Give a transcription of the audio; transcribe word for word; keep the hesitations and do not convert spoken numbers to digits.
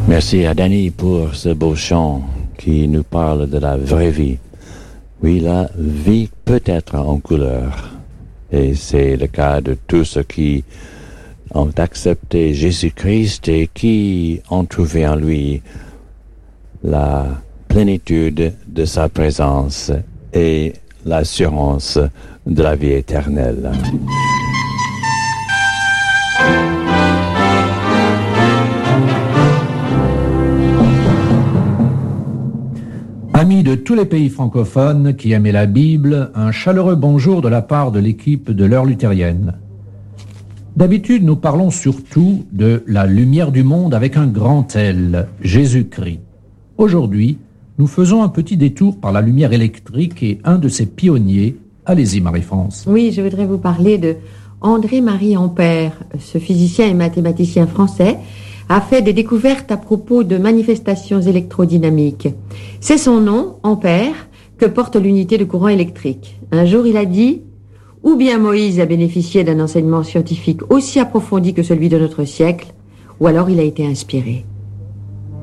Merci à Danny pour ce beau chant qui nous parle de la vraie vie. Oui, la vie peut être en couleur. Et c'est le cas de tous ceux qui ont accepté Jésus-Christ et qui ont trouvé en lui la plénitude de sa présence et l'assurance de la vie éternelle. Amis de tous les pays francophones qui aimaient la Bible, un chaleureux bonjour de la part de l'équipe de l'heure luthérienne. D'habitude, nous parlons surtout de la lumière du monde avec un grand L, Jésus-Christ. Aujourd'hui, nous faisons un petit détour par la lumière électrique et un de ses pionniers. Allez-y, Marie-France. Oui, je voudrais vous parler de André-Marie Ampère. Ce physicien et mathématicien français a fait des découvertes à propos de manifestations électrodynamiques. C'est son nom, Ampère, que porte l'unité de courant électrique. Un jour, il a dit « Ou bien Moïse a bénéficié d'un enseignement scientifique aussi approfondi que celui de notre siècle, ou alors il a été inspiré. »